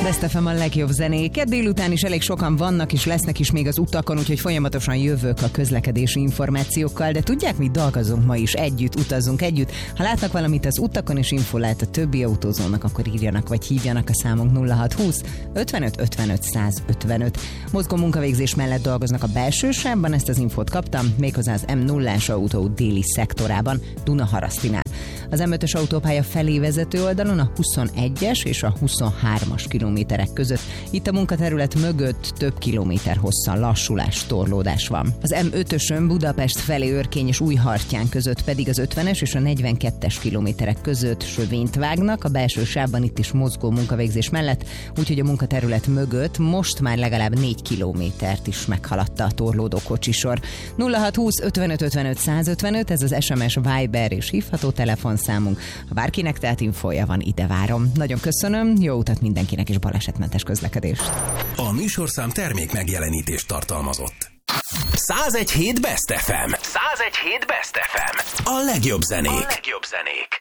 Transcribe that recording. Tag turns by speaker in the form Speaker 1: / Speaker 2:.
Speaker 1: Best FM a legjobb zenéket. Délután is elég sokan vannak és lesznek is még az utakon, úgyhogy folyamatosan jövök a közlekedési információkkal, de tudják, mi dolgozunk ma is együtt, utazzunk együtt. Ha látnak valamit az utakon és info lehet a többi autózónak, akkor írjanak vagy hívjanak a számunk 0620 55 55 155. Mozgó munkavégzés mellett dolgoznak a belső sávban, ezt az infót kaptam, méghozzá az M0-ás autó déli szektorában, Dunaharasztinál. Az M5-ös autópálya felé vezető oldalon a 21-es és a 23-as kilométerek között. Itt a munkaterület mögött több kilométer hosszan lassulás, torlódás van. Az M5-ösön Budapest felé Örkény és Újhartyán között pedig az 50-es és a 42-es kilométerek között sövényt vágnak, a belső sávban itt is mozgó munkavégzés mellett, úgyhogy a munkaterület mögött most már legalább 4 kilométert is meghaladta a torlódó kocsisor. 0620 55 55 155, ez az SMS, Viber és hívható telefonszámunk. Ha bárkinek tehát infója van, ide várom. Nagyon köszönöm, jó utat mindenkinek és balesetmentes közlekedést.
Speaker 2: A műsorszám termék megjelenítést tartalmazott. 101.7 Best FM. 101.7 Best FM. A legjobb zenék.